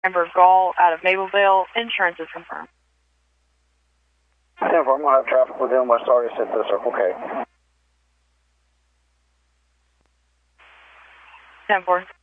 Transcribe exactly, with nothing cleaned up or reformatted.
Amber Gall out of Mableville. Insurance is confirmed. ten four, I'm going to have traffic within West Argus at the Circle K. ten four.